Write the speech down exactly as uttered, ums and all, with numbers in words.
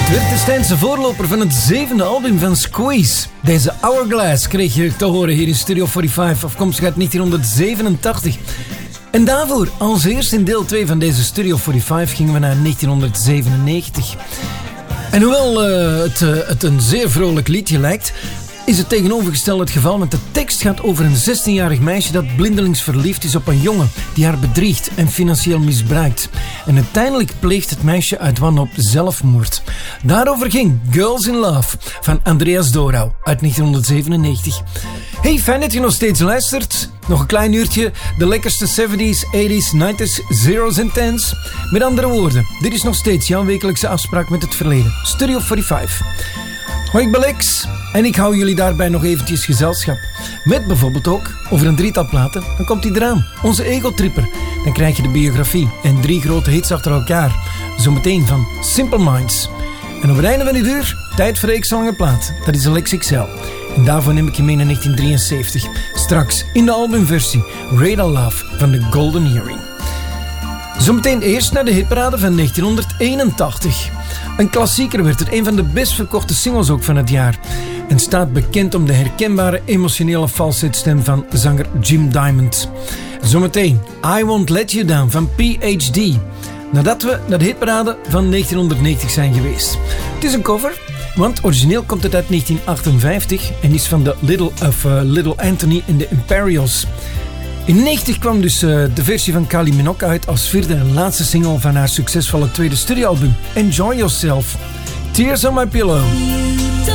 Het werd destijds de voorloper van het zevende album van Squeeze. Deze Hourglass kreeg je te horen hier in Studio vijfenveertig, afkomstig uit negentienhonderdzevenentachtig. En daarvoor, als eerst in deel twee van deze Studio vijfenveertig, gingen we naar negentienhonderdzevenennegentig. En hoewel uh, het, uh, het een zeer vrolijk liedje lijkt, is het tegenovergestelde het geval, want de tekst gaat over een zestienjarig meisje dat blindelings verliefd is op een jongen die haar bedriegt en financieel misbruikt. En uiteindelijk pleegt het meisje uit wanhoop zelfmoord. Daarover ging Girls in Love van Andreas Dorau uit negentienhonderdzevenennegentig. Hey, fijn dat je nog steeds luistert. Nog een klein uurtje, de lekkerste zeventies, tachtiger, negentiger, zero's en tens. Met andere woorden, dit is nog steeds jouw wekelijkse afspraak met het verleden. Studio vijfenveertig. Hoi, ik ben Lex en ik hou jullie daarbij nog eventjes gezelschap. Met bijvoorbeeld ook, over een drietal platen, dan komt hij eraan. Onze Ego-tripper. Dan krijg je de biografie en drie grote hits achter elkaar. Zometeen van Simple Minds. En op het einde van dit uur, tijd voor de x-lange plaat. Dat is de Lex X L. En daarvoor neem ik je mee naar negentien drieënzeventig. Straks in de albumversie Radar Love van The Golden Earring. Zometeen eerst naar de hitparade van negentienhonderdeenentachtig. Een klassieker werd het, een van de best verkochte singles ook van het jaar. En staat bekend om de herkenbare emotionele falsetstem van zanger Jim Diamond. Zometeen I Won't Let You Down van P H D. Nadat we naar de hitparade van negentienhonderdnegentig zijn geweest. Het is een cover, want origineel komt het uit negentien achtenvijftig en is van de Little, of, uh, Little Anthony and the Imperials. In negentig kwam dus uh, de versie van Kylie Minogue uit als vierde en laatste single van haar succesvolle tweede studioalbum Enjoy Yourself. Tears on My Pillow.